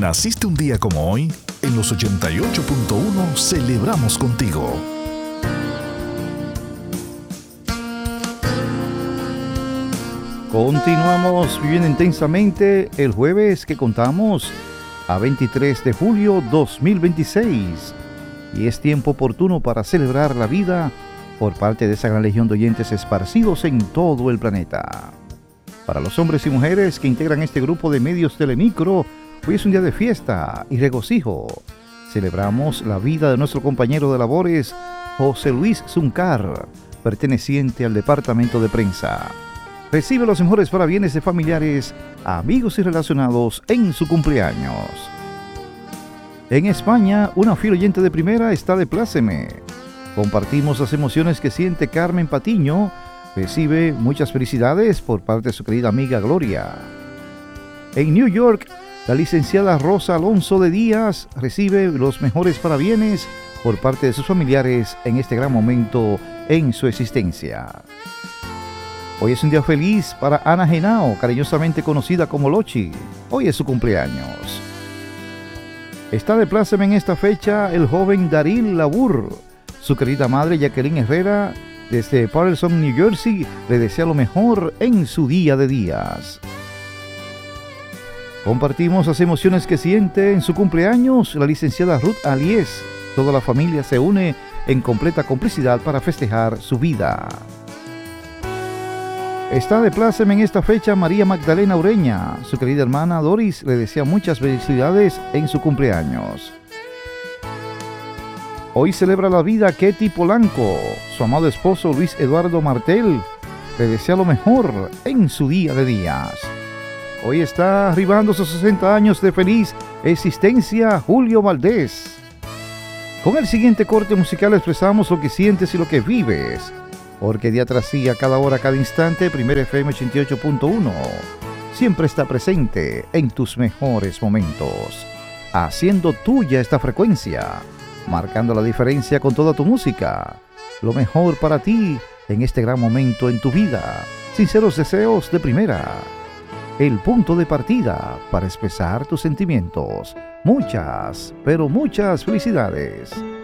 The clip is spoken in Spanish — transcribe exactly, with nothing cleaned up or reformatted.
¿Naciste un día como hoy? En los ochenta y ocho punto uno celebramos contigo. Continuamos viviendo intensamente el jueves que contamos a veintitrés de julio dos mil veintiséis y es tiempo oportuno para celebrar la vida por parte de esa gran legión de oyentes esparcidos en todo el planeta. Para los hombres y mujeres que integran este grupo de medios Telemicro, hoy es un día de fiesta y regocijo. Celebramos la vida de nuestro compañero de labores, José Luis Zuncar, perteneciente al departamento de prensa. Recibe los mejores parabienes de familiares, amigos y relacionados en su cumpleaños. En España, una fiel oyente de primera está de pláceme. Compartimos las emociones que siente Carmen Patiño. Recibe muchas felicidades por parte de su querida amiga Gloria. En New York, la licenciada Rosa Alonso de Díaz recibe los mejores parabienes por parte de sus familiares en este gran momento en su existencia. Hoy es un día feliz para Ana Genao, cariñosamente conocida como Lochi. Hoy es su cumpleaños. Está de pláceme en esta fecha el joven Daril Labur. Su querida madre Jacqueline Herrera, desde Patterson, New Jersey, le desea lo mejor en su día de días. Compartimos las emociones que siente en su cumpleaños la licenciada Ruth Aliés. Toda la familia se une en completa complicidad para festejar su vida. Está de pláceme en esta fecha María Magdalena Ureña. Su querida hermana Doris le desea muchas felicidades en su cumpleaños. Hoy celebra la vida Ketty Polanco. Su amado esposo Luis Eduardo Martel le desea lo mejor en su día de días. Hoy está arribando sus sesenta años de feliz existencia Julio Valdés. Con el siguiente corte musical expresamos lo que sientes y lo que vives, porque día tras día, cada hora, cada instante, Primera F M ochenta y ocho punto uno siempre está presente en tus mejores momentos, haciendo tuya esta frecuencia, marcando la diferencia con toda tu música, lo mejor para ti en este gran momento en tu vida. Sinceros deseos de Primera, el punto de partida para expresar tus sentimientos. Muchas, pero muchas felicidades.